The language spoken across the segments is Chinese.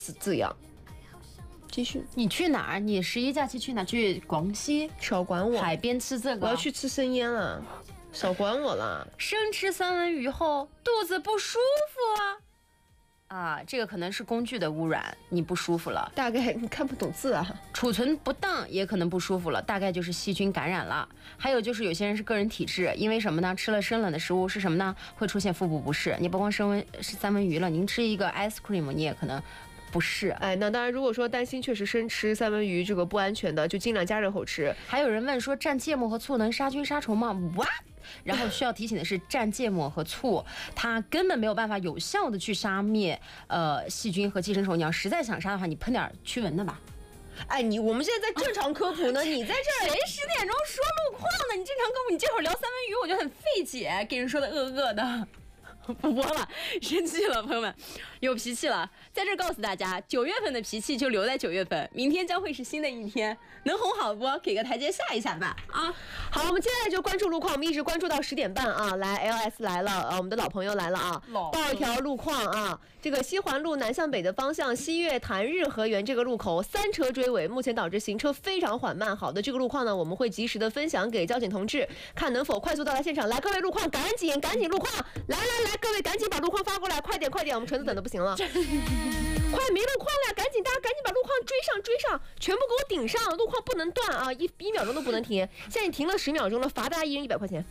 字样。继续， 你去哪儿？你11假期去哪？去广西？ 少管我， 海边吃这个？ 我要去吃生腌了，少管我了。 生吃三文鱼后肚子不舒服啊，这个可能是工具的污染，你不舒服了。 大概你看不懂字啊。 储存不当也可能不舒服了，大概就是细菌感染了。还有就是有些人是个人体质，因为什么呢？吃了生冷的食物是什么呢？会出现腹部不适。你不光是三文鱼了，您吃一个 ice cream 你也可能不适。 哎，那当然，如果说担心确实生吃三文鱼这个不安全的，就尽量加热后吃。 还有人问说蘸芥末和醋能杀菌杀虫吗？What？然后需要提醒的是，蘸芥末和醋，它根本没有办法有效的去杀灭细菌和寄生虫。你要实在想杀的话，你喷点驱蚊的吧。 哎，我们现在在正常科普呢，你在这儿谁10点钟说路况呢？你正常科普，你这会儿聊三文鱼，我就很费解，给人说的饿饿的。不播了，生气了，朋友们，有脾气了。在这儿告诉大家，9月份的脾气就留在9月份，明天将会是新的一天，能哄好不？给个台阶下一下吧。啊， 好，我们接下来就关注路况，我们一直关注到10点半啊。来 ，LS 来了，我们的老朋友来了啊，报一条路况啊。这个西环路南向北的方向，西岳潭日和园这个路口3车追尾，目前导致行车非常缓慢。好的，这个路况呢，我们会及时的分享给交警同志，看能否快速到达现场。来，各位路况，赶紧路况，来，各位赶紧把路况发过来，快点，我们橙子等的不行了，快没路况了，赶紧大家赶紧把路况追上，全部给我顶上，路况不能断啊，一秒钟都不能停。现在你停了10秒钟了，罚大家1人100块钱。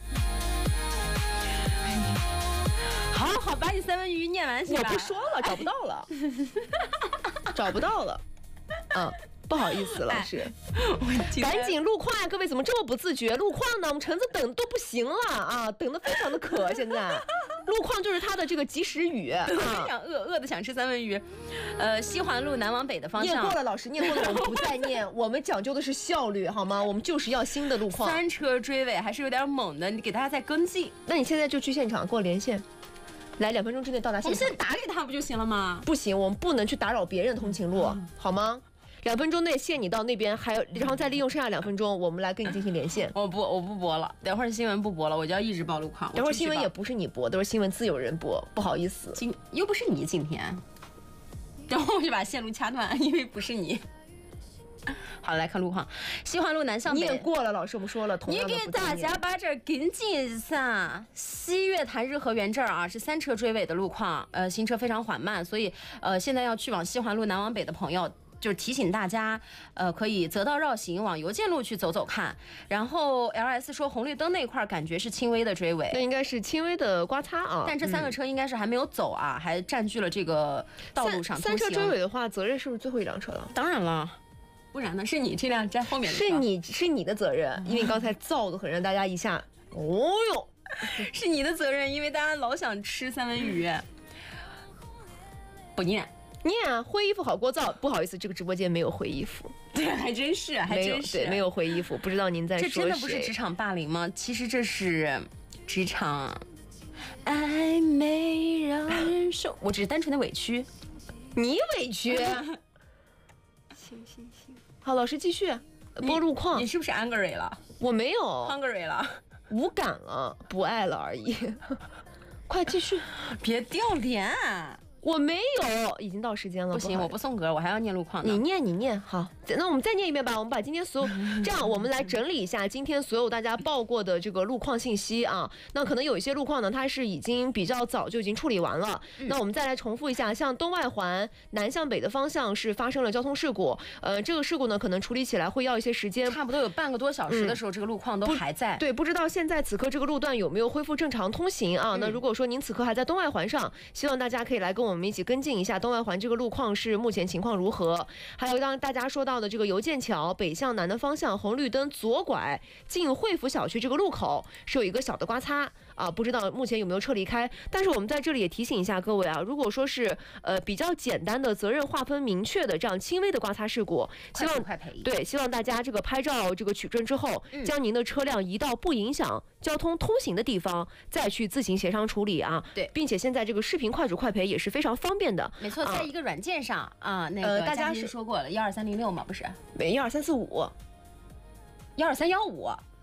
好，把你三文鱼念完行吧？ 我不说了，找不到了，不好意思，老师，赶紧路况呀！各位怎么这么不自觉？路况呢？我们橙子等都不行了啊，等得非常的渴。现在路况就是它的这个及时雨啊，非常饿的想吃三文鱼。西环路南往北的方向， 念过了，老师念过了，我们不再念，我们讲究的是效率，好吗？我们就是要新的路况。 3车追尾还是有点猛的，你给大家再跟进。 那你现在就去现场给我连线。来2分钟之内到达现场。 我们现在打给他不就行了吗？ 不行，我们不能去打扰别人通勤路，好吗？2分钟内限你到那边，然后再利用剩下2分钟，我们来跟你进行连线。 我不播了，等会儿新闻不播了，我就要一直报路况。 等会儿新闻也不是你播，都是新闻自有人播，不好意思。 又不是你今天，等会儿我就把线路掐断，因为不是你。好，来看路况，西环路南向北。 念过了，老师我们说了，同样的你给大家把这儿跟进一下。西岳潭日和园这儿啊是3车追尾的路况，行车非常缓慢，所以现在要去往西环路南往北的朋友，就是提醒大家，可以择道绕行往邮建路去走走看。然后 LS 说红绿灯那块感觉是轻微的追尾， 那应该是轻微的刮擦啊。 但这3个车应该是还没有走啊，还占据了这个道路上。 3车追尾的话，责任是不是最后一辆车了？ 当然了。不然呢？是你这辆在后面的车， 是你的责任，因为刚才燥得很，让大家一下，哦哟， 是你的责任，因为大家老想吃三文鱼。不念啊，灰衣服好聒噪，不好意思，这个直播间没有灰衣服。 对，还真是， 对，没有灰衣服，不知道您在说谁。 这真的不是职场霸凌吗？其实这是职场暧昧让人受，我只是单纯的委屈， 你委屈。行，好，老师继续播路况。 你是不是 angry 了？ 我没有 hungry 了， 无感了，不爱了而已。快继续， 别掉脸。 我没有，已经到时间了。 不行，我不送歌，我还要念路况呢。 你念，好，那我们再念一遍吧。我们把今天所有这样，我们来整理一下今天所有大家报过的这个路况信息啊。那可能有一些路况呢，它是已经比较早就已经处理完了。那我们再来重复一下，像东外环南向北的方向是发生了交通事故，这个事故呢可能处理起来会要一些时间， 差不多有半个多小时的时候，这个路况都还在。 对，不知道现在此刻这个路段有没有恢复正常通行啊？那如果说您此刻还在东外环上，希望大家可以来跟我们一起跟进一下东外环这个路况是目前情况如何。还有让大家说到的这个邮件桥北向南的方向，红绿灯左拐进惠福小区这个路口是有一个小的刮擦啊，不知道目前有没有撤离开。但是我们在这里也提醒一下各位啊，如果说是比较简单的责任划分明确的这样轻微的刮擦事故，希望大家这个拍照这个取证之后，将您的车辆移到不影响交通通行的地方，再去自行协商处理啊。 对， 并且现在这个视频快主快赔也是非常方便的。 没错，在一个软件上啊，那个大家是说过了，12306嘛，不是？ 没12345，12315。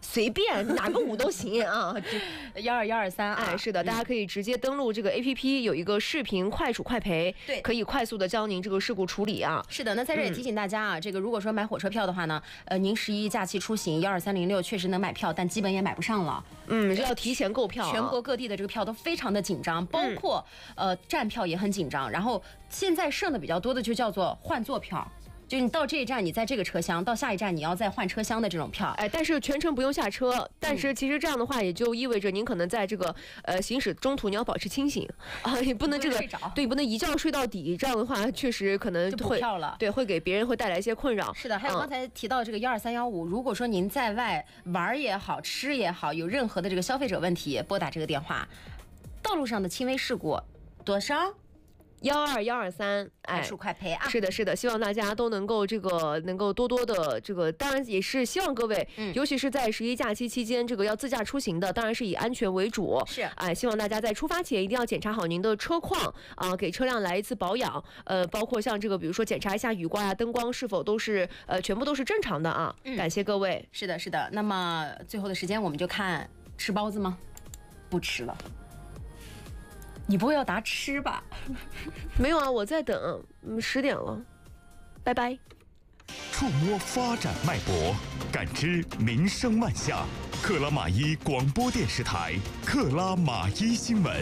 随便哪个舞都行啊 12123啊， 哎，是的，大家可以直接登录这个 APP， 有一个视频快处快赔， 对， 可以快速的教您这个事故处理啊。 是的，那在这也提醒大家啊，这个如果说买火车票的话呢，您11假期出行12306确实能买票，但基本也买不上了。 要提前购票全国各地的这个票都非常的紧张，包括站票也很紧张。然后现在剩的比较多的就叫做换座票。就你到这一站，你在这个车厢，到下一站你要再换车厢的这种票， 哎，但是全程不用下车。但是其实这样的话，也就意味着您可能在这个行驶中途你要保持清醒啊，你不能这个对，不能一觉睡到底。这样的话，确实可能会对，会给别人会带来一些困扰。 是的，还有刚才提到这个12315，如果说您在外玩也好，吃也好，有任何的这个消费者问题，拨打这个电话。道路上的轻微事故多少 ？12123， 快速快赔啊！ 是的，是的，希望大家都能够多多的当然也是希望各位，尤其是在11假期期间，要自驾出行的，当然是以安全为主。 是， 哎，希望大家在出发前一定要检查好您的车况啊，给车辆来一次保养。包括像比如说检查一下雨刮呀、灯光是否都是全部都是正常的啊。感谢各位。 是的，是的。那么最后的时间，我们就看吃包子吗？不吃了。你不会要答吃吧？ 没有啊，我在等，10点了，拜拜。 触摸发展脉搏，感知民生万象。克拉玛依广播电视台，克拉玛依新闻。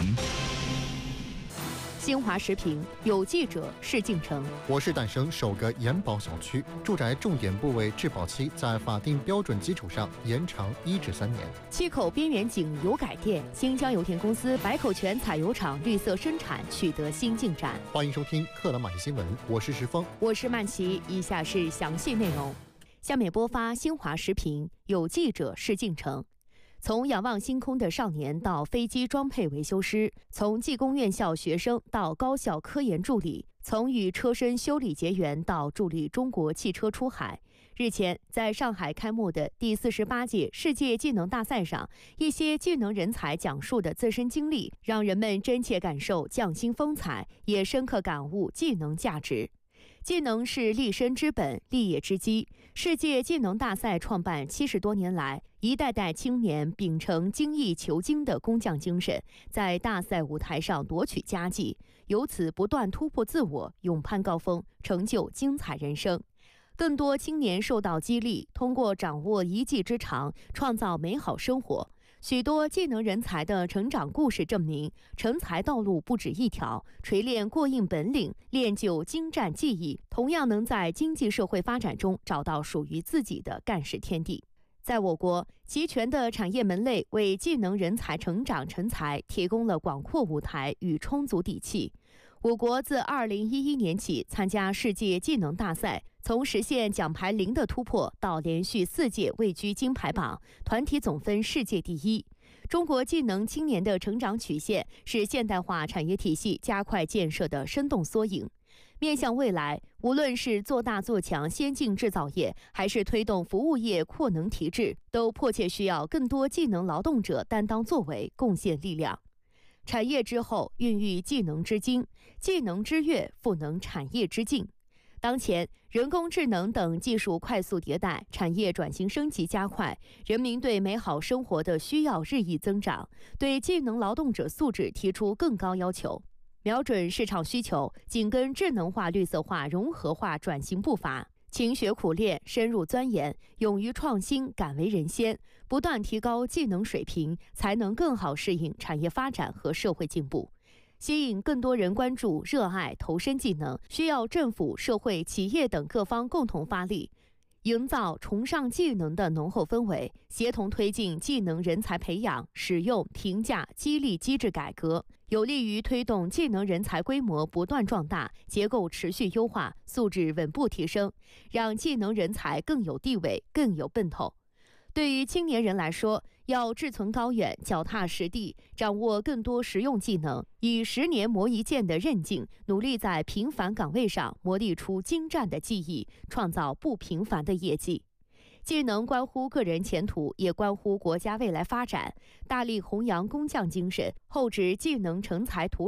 新华时评有记者是进城。 我市诞生首个延保小区，住宅重点部位质保期在法定标准基础上延长1至3年。 7口边缘井油改电，新疆油田公司百口泉采油厂绿色生产取得新进展。 欢迎收听克拉玛依新闻，我是石峰， 我是曼琪，以下是详细内容。下面播发新华时评有记者是进城。从仰望星空的少年到飞机装配维修师，从技工院校学生到高校科研助理，从与车身修理结缘到助力中国汽车出海。日前，在上海开幕的第48届世界技能大赛上，一些技能人才讲述的自身经历，让人们真切感受匠心风采，也深刻感悟技能价值。技能是立身之本、立业之基。世界技能大赛创办70多年来，一代代青年秉承精益求精的工匠精神，在大赛舞台上夺取佳绩，由此不断突破自我，勇攀高峰，成就精彩人生。更多青年受到激励，通过掌握一技之长，创造美好生活。许多技能人才的成长故事证明，成才道路不止一条，锤炼过硬本领，练就精湛技艺，同样能在经济社会发展中找到属于自己的干事天地。在我国，齐全的产业门类为技能人才成长成才提供了广阔舞台与充足底气。我国自2011年起参加世界技能大赛，从实现奖牌0的突破到连续4届位居金牌榜，团体总分世界第1。中国技能青年的成长曲线是现代化产业体系加快建设的生动缩影。面向未来，无论是做大做强先进制造业，还是推动服务业扩能提质，都迫切需要更多技能劳动者担当作为，贡献力量。产业之后孕育技能之精，技能之跃赋能产业之进。当前，人工智能等技术快速迭代，产业转型升级加快，人民对美好生活的需要日益增长，对技能劳动者素质提出更高要求。瞄准市场需求，紧跟智能化、绿色化、融合化转型步伐，勤学苦练，深入钻研，勇于创新，敢为人先，不断提高技能水平，才能更好适应产业发展和社会进步。吸引更多人关注、热爱、投身技能，需要政府、社会、企业等各方共同发力，营造崇尚技能的浓厚氛围，协同推进技能人才培养、使用、评价、激励机制改革，有利于推动技能人才规模不断壮大，结构持续优化，素质稳步提升，让技能人才更有地位、更有奔头。对于青年人来说，要志存高远、脚踏实地，掌握更多实用技能，以10年磨一剑的韧劲，努力在平凡岗位上磨砺出精湛的技艺，创造不平凡的业绩。技能关乎个人前途，也关乎国家未来发展。大力弘扬工匠精神，厚植技能成才土壤，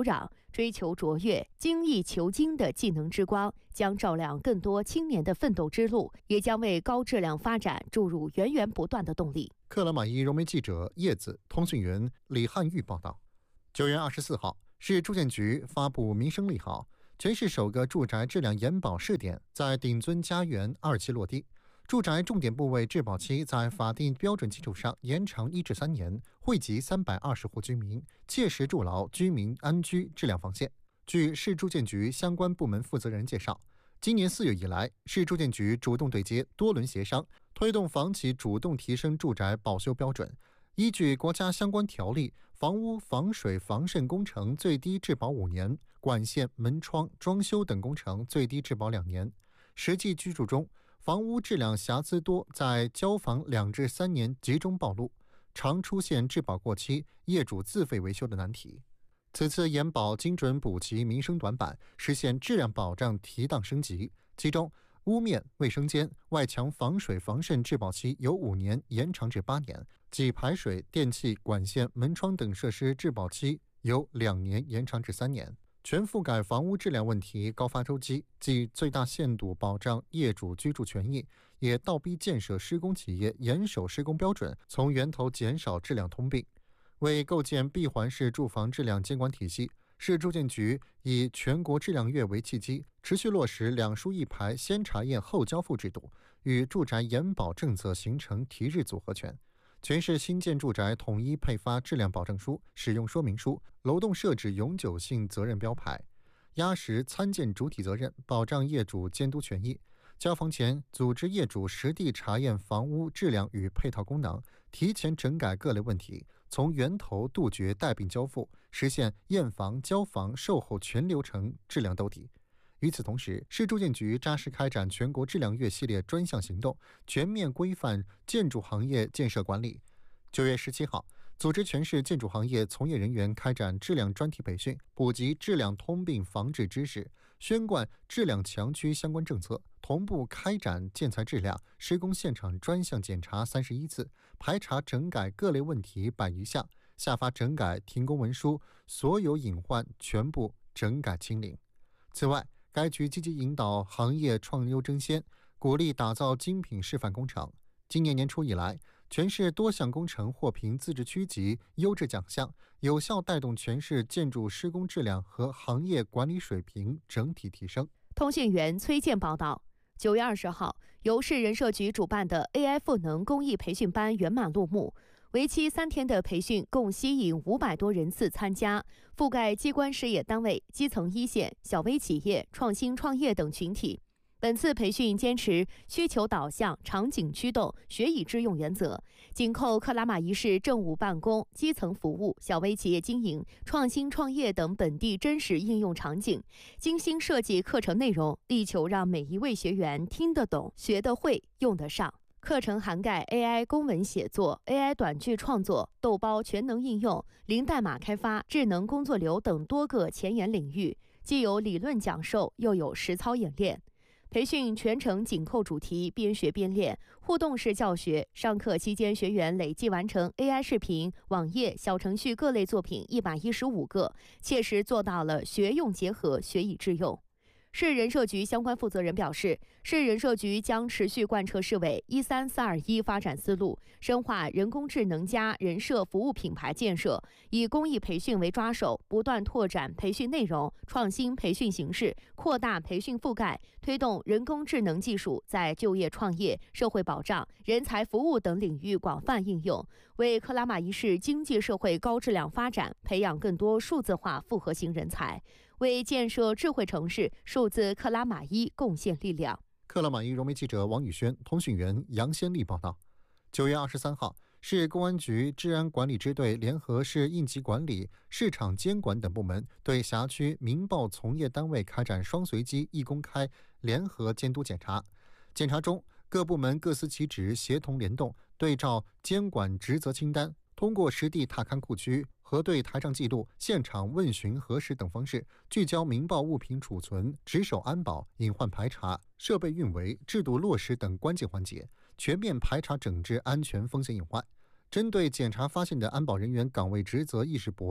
追求卓越、精益求精的技能之光，将照亮更多青年的奋斗之路，也将为高质量发展注入源源不断的动力。 克拉玛依融媒记者叶子、通讯员李汉玉报道。9月24号，市住建局发布民生利好，全市首个住宅质量延保试点在鼎尊家园2期落地。住宅重点部位质保期在法定标准基础上延长1至3年，惠及320户居民，切实筑牢居民安居质量防线。据市住建局相关部门负责人介绍，今年4月以来，市住建局主动对接多轮协商，推动房企主动提升住宅保修标准。依据国家相关条例，房屋防水防渗工程最低质保5年，管线、门窗、装修等工程最低质保2年。实际居住中，房屋质量瑕疵多，在交房2至3年集中暴露，常出现质保过期、业主自费维修的难题。此次延保精准补齐民生短板，实现质量保障提档升级。其中，屋面、卫生间、外墙防水防渗质保期由5年延长至8年，即排水、电器、管线、门窗等设施质保期由2年延长至3年。全覆盖房屋质量问题高发周期，既最大限度保障业主居住权益，也倒逼建设施工企业严守施工标准，从源头减少质量通病。为构建闭环式住房质量监管体系，市住建局以全国质量月为契机，持续落实2书1牌先查验后交付制度，与住宅延保政策形成提质组合拳。全市新建住宅统一配发质量保证书、使用说明书，楼栋设置永久性责任标牌，压实参建主体责任，保障业主监督权益。交房前组织业主实地查验房屋质量与配套功能，提前整改各类问题，从源头杜绝带病交付，实现验房、交房、售后全流程质量兜底。与此同时，市住建局扎实开展全国质量月系列专项行动，全面规范建筑行业建设管理。9月17号，组织全市建筑行业从业人员开展质量专题培训，普及质量通病防治知识，宣贯质量强区相关政策，同步开展建材质量、施工现场专项检查31次，排查整改各类问题100余项，下发整改停工文书，所有隐患全部整改清零。此外，该局积极引导行业创优争先，鼓励打造精品示范工程。今年年初以来，全市多项工程获评自治区级优质奖项，有效带动全市建筑施工质量和行业管理水平整体提升。 通讯员崔健报道，9月20号，由市人社局主办的 AI 赋能公益培训班圆满落幕。为期3天的培训共吸引500多人次参加，覆盖机关事业单位、基层一线、小微企业、创新创业等群体。本次培训坚持需求导向、场景驱动、学以致用原则，紧扣克拉玛依市政务办公、基层服务、小微企业经营、创新创业等本地真实应用场景，精心设计课程内容，力求让每一位学员听得懂、学得会、用得上。课程涵盖 AI 公文写作、AI 短剧创作、豆包全能应用、零代码开发、智能工作流等多个前沿领域，既有理论讲授，又有实操演练。培训全程紧扣主题，边学边练，互动式教学。上课期间，学员累计完成 AI 视频、网页、小程序各类作品115个，切实做到了学用结合、学以致用。市人社局相关负责人表示，市人社局将持续贯彻市委13421发展思路，深化人工智能加人社服务品牌建设，以公益培训为抓手，不断拓展培训内容，创新培训形式，扩大培训覆盖，推动人工智能技术在就业创业、社会保障、人才服务等领域广泛应用，为克拉玛依市经济社会高质量发展培养更多数字化复合型人才，为建设智慧城市数字克拉玛依贡献力量。 克拉玛依融媒记者王宇轩、通讯员杨先丽报道。9月23号，市公安局治安管理支队联合市应急管理、市场监管等部门，对辖区民报从业单位开展双随机一公开联合监督检查。检查中，各部门各司其职，协同联动，对照监管职责清单，通过实地踏勘库区、核对台账记录、现场问询核实等方式，聚焦民报物品储存、值守安保、隐患排查、设备运维、制度落实等关键环节，全面排查整治安全风险隐患。针对检查发现的安保人员岗位职责意识薄弱、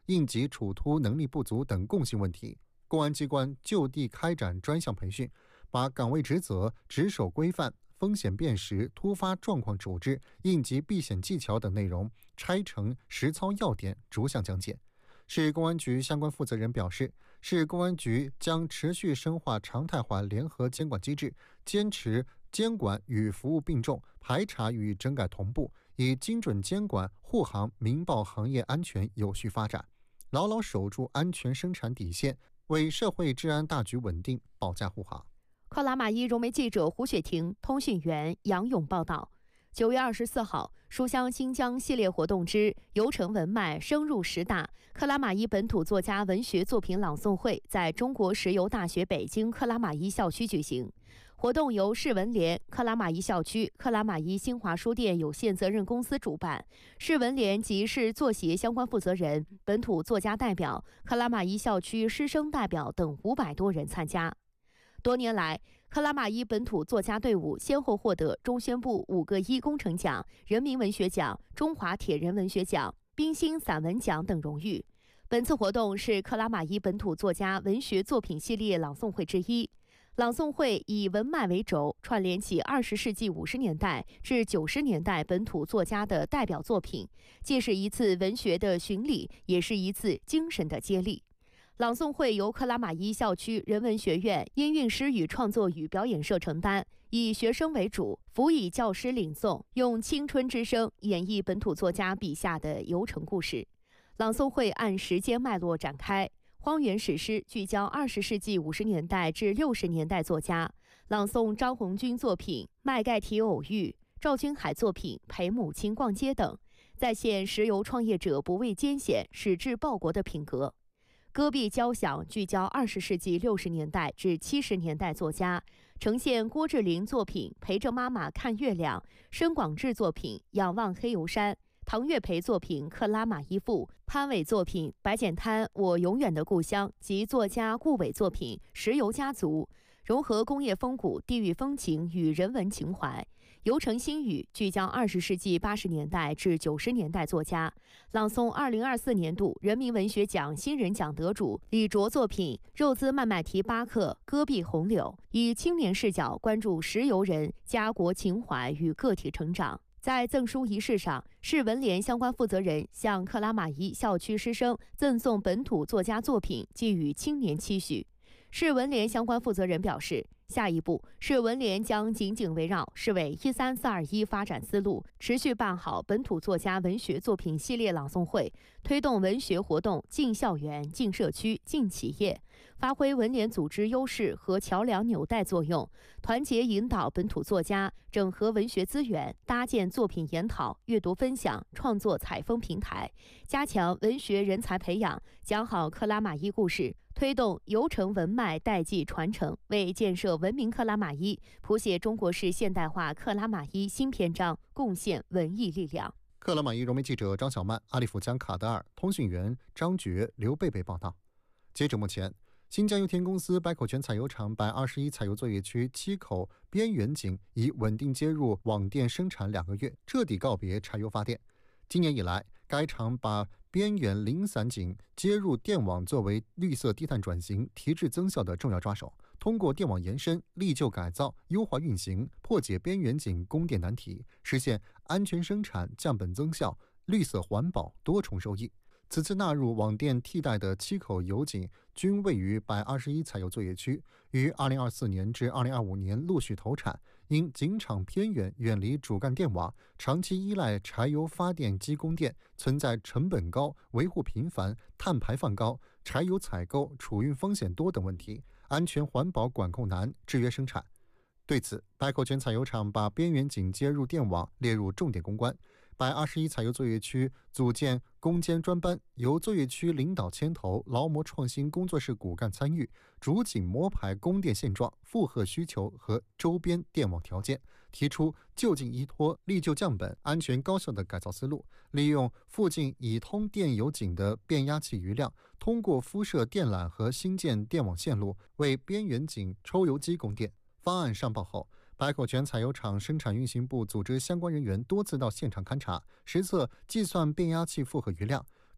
应急处突能力不足等共性问题，公安机关就地开展专项培训，把岗位职责、值守规范、风险辨识、突发状况处置、应急避险技巧等内容拆成实操要点，逐项讲解。市公安局相关负责人表示，市公安局将持续深化常态化联合监管机制，坚持监管与服务并重，排查与整改同步，以精准监管护航民爆行业安全有序发展，牢牢守住安全生产底线，为社会治安大局稳定保驾护航。 克拉玛依融媒记者胡雪婷、通讯员杨勇报道。9月24号，书香新疆系列活动之游程文脉深入10大克拉玛依本土作家文学作品朗诵会在中国石油大学北京克拉玛依校区举行。活动由市文联、克拉玛依校区、克拉玛依新华书店有限责任公司主办，市文联及市作协相关负责人、本土作家代表、克拉玛依校区师生代表等500多人参加。多年来，克拉玛依本土作家队伍先后获得中宣部5个一工程奖、人民文学奖、中华铁人文学奖、冰心散文奖等荣誉。本次活动是克拉玛依本土作家文学作品系列朗诵会之一。朗诵会以文脉为轴，串联起20世纪50年代至90年代本土作家的代表作品，既是一次文学的巡礼，也是一次精神的接力。朗诵会由克拉玛依校区人文学院音韵诗与创作与表演社承担，以学生为主，辅以教师领诵，用青春之声演绎本土作家笔下的游程故事。朗诵会按时间脉络展开，荒原史诗聚焦20世纪50年代至60年代作家，朗诵张红军作品《麦盖提偶遇》，赵君海作品《陪母亲逛街》等，再现石油创业者不畏艰险、矢志报国的品格。戈壁交响聚焦20世纪60年代至70年代作家，呈现郭志玲作品《陪着妈妈看月亮》，申广志作品《仰望黑油山》，唐月培作品《克拉玛依赋》，潘伟作品《白碱滩我永远的故乡》及作家顾伟作品《石油家族》，融合工业风骨、地域风情与人文情怀。游程新语聚焦20世纪80年代至90年代作家，朗诵2024年度人民文学奖新人奖得主李卓作品《肉孜曼麦提巴克戈壁红柳》，以青年视角关注石油人家国情怀与个体成长。在赠书仪式上，市文联相关负责人向克拉玛依校区师生赠送本土作家作品，寄予青年期许。市文联相关负责人表示，下一步，市文联将紧紧围绕市委13421发展思路，持续办好本土作家文学作品系列朗诵会，推动文学活动进校园、进社区、进企业，发挥文联组织优势和桥梁纽带作用，团结引导本土作家，整合文学资源，搭建作品研讨、阅读分享、创作采风平台，加强文学人才培养，讲好克拉玛依故事，推动游程文脉代际传承，为建设文明克拉玛依谱写中国式现代化克拉玛依新篇章贡献文艺力量。 克拉玛依融媒记者张小曼、阿里府江卡德尔，通讯员张觉、刘贝贝报道。截止目前，新疆油田公司白口泉采油厂121采油作业区7口边缘井已稳定接入网电生产2个月，彻底告别柴油发电。今年以来，该厂把边缘零散井接入电网作为绿色低碳转型提质增效的重要抓手，通过电网延伸、历旧改造、优化运行，破解边缘井供电难题，实现安全生产、降本增效、绿色环保多重收益。此次纳入网电替代的7口油井均位于121采油作业区，于2024年至2025年陆续投产。因井场偏远，远离主干电网，长期依赖柴油发电机供电，存在成本高、维护频繁、碳排放高、柴油采购、储运风险多等问题，安全环保管控难，制约生产。对此，白口泉采油厂把边缘井接入电网列入重点攻关。121采油作业区组建攻坚专班，由作业区领导牵头，劳模创新工作室骨干参与，主井摸排供电现状、负荷需求和周边电网条件，提出就近依托、历旧降本、安全高效的改造思路，利用附近已通电油井的变压器余量，通过敷设电缆和新建电网线路，为边缘井抽油机供电。方案上报后，白口泉采油厂生产运行部组织相关人员多次到现场勘查，实测计算变压器负荷余量。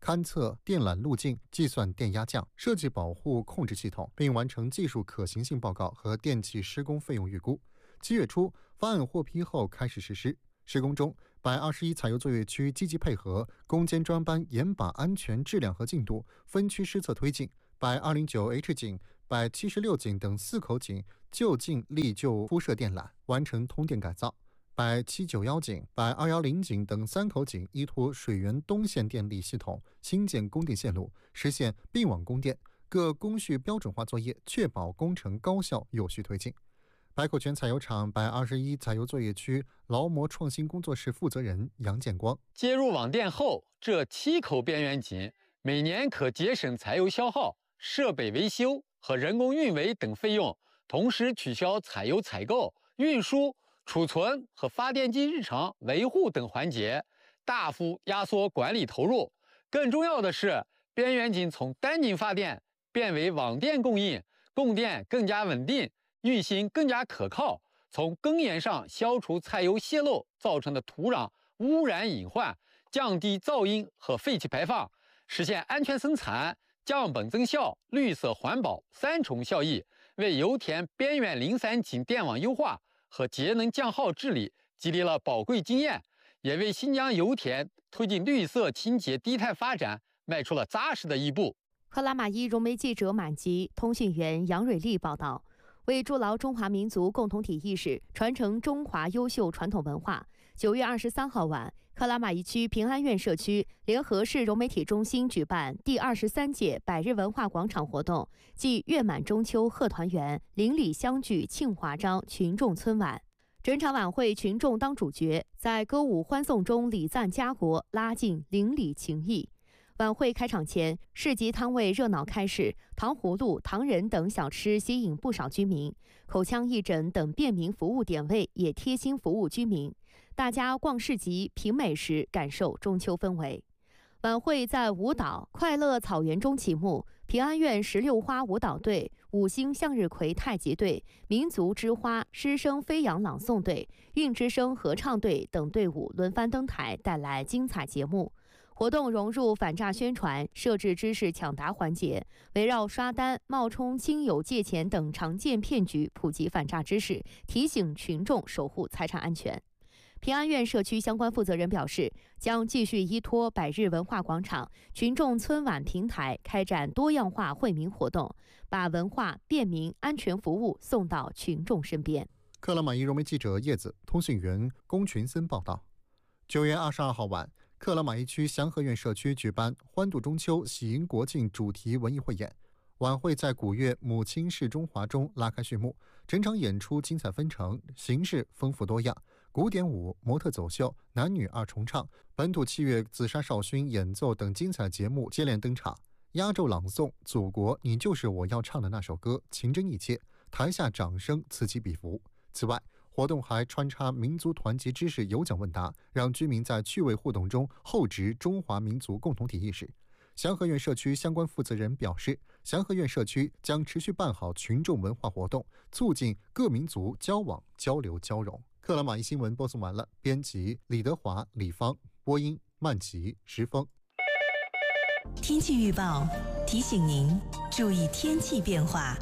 勘测电缆路径、计算电压降、设计保护控制系统，并完成技术可行性报告和电气施工费用预估。7月初，方案获批后开始实施。施工中，摆21采油作业区积极配合攻坚专班，严把安全质量和进度分区施测推进。摆209H 井、摆76井等4口井就近立就铺设电缆，完成通电改造。摆791井、摆210井等3口井依托水源东线电力系统新建供电线路，实现并网供电，各工序标准化作业，确保工程高效有序推进。白口泉采油厂摆21采油作业区劳模创新工作室负责人杨建光： 接入网电后，这7口边缘井每年可节省柴油消耗、设备维修和人工运维等费用，同时取消柴油采购、运输、储存和发电机日常维护等环节，大幅压缩管理投入。更重要的是，边缘井从单井发电变为网电供应，供电更加稳定，运行更加可靠，从根源上消除柴油泄漏造成的土壤污染隐患，降低噪音和废气排放，实现安全生产、降本增效、绿色环保3重效益，为油田边缘零散井电网优化和节能降耗治理积累了宝贵经验，也为新疆油田推进绿色清洁低碳发展迈出了扎实的一步。 克拉玛依融媒记者满吉、通讯员杨蕊丽报道。为筑牢中华民族共同体意识，传承中华优秀传统文化，9月23号晚，克拉玛依区平安苑社区联合市融媒体中心举办第23届百日文化广场活动暨月满中秋贺团圆、邻里相聚庆华章群众春晚。整场晚会群众当主角，在歌舞欢送中礼赞家国，拉近邻里情谊。晚会开场前，市集摊位热闹开市，糖葫芦、糖人等小吃吸引不少居民，口腔义诊等便民服务点位也贴心服务居民。大家逛市集、品美食，感受中秋氛围。晚会在舞蹈快乐草原中启幕，平安苑16花舞蹈队、5星向日葵太极队、民族之花诗声飞扬朗诵队、韵之声合唱队等队伍轮番登台，带来精彩节目。活动融入反诈宣传、设置知识抢答环节，围绕刷单、冒充亲友借钱等常见骗局，普及反诈知识，提醒群众守护财产安全。平安苑社区相关负责人表示，将继续依托百日文化广场、群众春晚平台，开展多样化惠民活动，把文化、便民、安全服务送到群众身边。 克拉玛依融媒记者叶子、通讯员龚群森报道。9月22号晚，克拉玛依区祥和苑社区举办欢度中秋、喜迎国庆主题文艺汇演。晚会在古乐母亲是中华中拉开序幕，整场演出精彩纷呈，形式丰富多样，古典舞、模特走秀、男女2重唱、本土器乐紫砂少勋演奏等精彩节目接连登场。压轴朗诵《祖国，你就是我要唱的那首歌》，情真意切，台下掌声此起彼伏。此外，活动还穿插民族团结知识有奖问答，让居民在趣味互动中厚植中华民族共同体意识。祥和苑社区相关负责人表示，祥和苑社区将持续办好群众文化活动，促进各民族交往、交流、交融。克拉玛依新闻播送完了，编辑李德华、李芳，播音曼琪、石峰。 天气预报提醒您注意天气变化。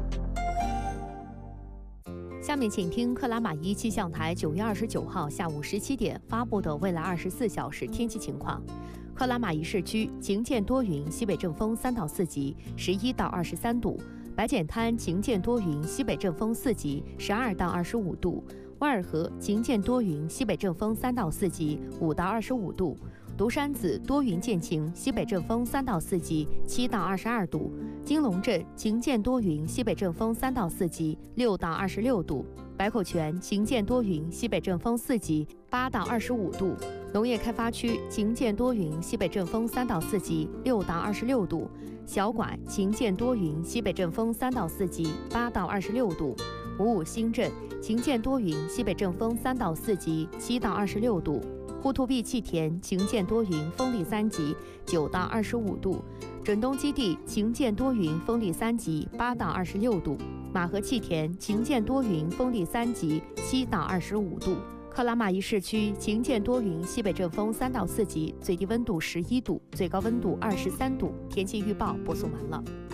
下面请听克拉玛依气象台9月29号下午17点发布的未来24小时天气情况。克拉玛依市区晴间多云，西北阵风3到4级，11到23度；白碱滩晴间多云，西北阵风4级，12到25度；万尔河晴间多云，西北阵风3到4级，5到25度；独山子多云见晴，西北阵风3到4级，7到22度；金龙镇晴间多云，西北阵风3到4级，6到26度；白口泉晴间多云，西北阵风4级，8到25度；农业开发区晴间多云，西北阵风3到4级，6到26度；小拐晴间多云，西北阵风3到4级，8到26度；五新镇晴间多云，西北阵风3到4级，7到26度；呼图壁气田晴间多云，风力3级，9到25度；准东基地晴间多云，风力3级，8到26度；马河气田晴间多云，风力3级，7到25度； 克拉玛依市区晴间多云，西北阵风3到4级，最低温度11度，最高温度23度。天气预报播送完了。